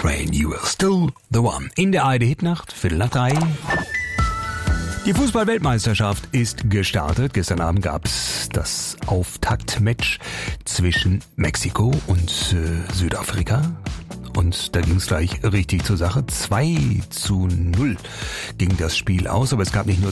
Train, You Are Still the One. In der ARD-Hitnacht, 2:45. Die Fußball-Weltmeisterschaft ist gestartet. Gestern Abend gab's das Auftaktmatch zwischen Mexiko und Südafrika. Und da ging es gleich richtig zur Sache. 2:0 ging das Spiel aus, aber es gab nicht nur